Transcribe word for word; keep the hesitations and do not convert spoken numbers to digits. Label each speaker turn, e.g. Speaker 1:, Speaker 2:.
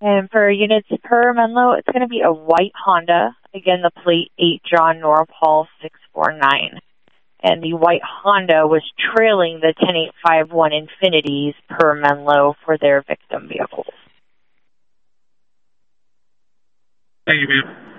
Speaker 1: And for units per Menlo, it's going to be a white Honda. Again, the plate eight John Norpal six four nine. And the white Honda was trailing the ten eight five one Infinities per Menlo for their victim vehicles.
Speaker 2: Thank you, ma'am.